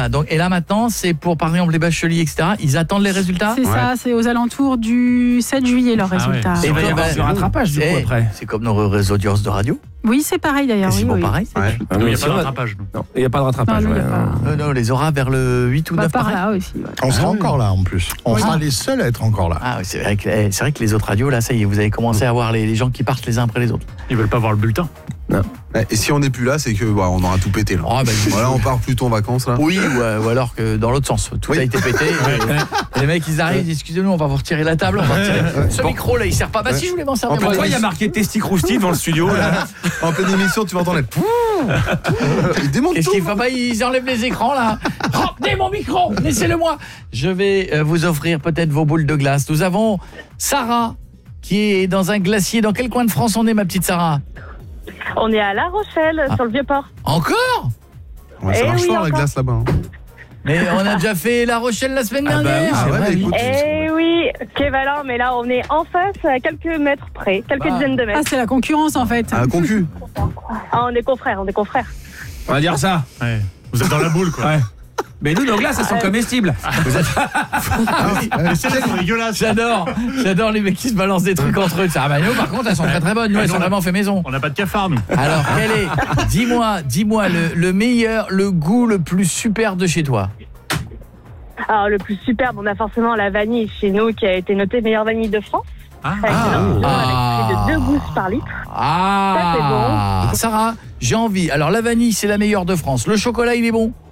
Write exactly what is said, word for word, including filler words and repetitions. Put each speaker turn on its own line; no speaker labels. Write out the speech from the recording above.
Voilà, donc, et là maintenant, c'est pour par exemple les bacheliers, et cetera. Ils attendent les résultats.
C'est ouais. ça, c'est aux alentours du sept juillet leurs résultats.
Ah ouais. Et ben, ben,
le rattrapage du coup après.
C'est comme nos réseaux d'audience de radio.
Oui, c'est pareil d'ailleurs.
C'est
oui,
bon,
oui.
pareil.
Ouais.
Il n'y a pas de rattrapage.
Non, il n'y a pas de rattrapage.
Non,
ouais.
pas...
non, non, les aura vers le huit ou
bah,
neuf.
Par là aussi. Ouais.
On sera ah, encore oui. là en plus. On oui. sera les seuls à être encore là.
Ah, c'est vrai que c'est vrai que les autres radios là, ça y est, vous avez commencé à voir les, les gens qui partent les uns après les autres.
Ils veulent pas voir le bulletin.
Non.
Et si on n'est plus là, c'est que bah, on aura tout pété là. Oh, bah, voilà, on part plutôt en vacances là.
Oui, ou, ou alors que dans l'autre sens, tout oui. a été pété. Et les mecs ils arrivent, ils disent excusez-nous, on va vous retirer la table, on va retirer. Ce bon. micro là, il sert pas. Bah ouais. si je voulais m'en servir.
Pourquoi il y a marqué Testi Crousti dans le studio là?
En pleine émission, tu vas entendre les ils démontent
Qu'est-ce
tout.
qu'il faut pas, ils enlèvent les écrans là. Ramenez mon micro, laissez-le moi. Je vais euh, vous offrir peut-être vos boules de glace. Nous avons Sarah qui est dans un glacier. Dans quel coin de France on est, ma petite Sarah?
On est à La Rochelle, ah. sur le Vieux-Port.
Encore?
Ouais, ça
eh
marche
oui,
fort la glace là-bas. Hein.
Mais on a déjà fait La Rochelle la semaine
ah
dernière.
Bah oui,
ah ouais, écoute,
eh oui, Kévalin, mais là on est en face, à quelques mètres près, quelques bah. dizaines de mètres.
Ah, c'est la concurrence en fait.
Ah, concu.
Ah, on est confrères, on est confrères.
On va dire ça.
Ouais. Vous êtes dans la boule, quoi.
Ouais. Mais nous, nos glaces, elles sont comestibles. Vous êtes...
ah, c'est dégueulasse.
J'adore, j'adore les mecs qui se balancent des trucs entre eux. Ah bah nous, par contre, elles sont très très bonnes. Nous, elles sont vraiment fait maison.
On n'a pas de cafard, nous.
Alors, quel est, dis-moi, dis-moi le, le meilleur, le goût le plus super de chez toi?
Alors, le plus superbe, on a forcément la vanille chez nous qui a été notée meilleure vanille de France.
Ah,
avec,
ah,
avec plus de deux gousses par litre.
Ah,
ça, c'est bon.
Sarah, j'ai envie. Alors, la vanille, c'est la meilleure de France. Le chocolat, il est bon?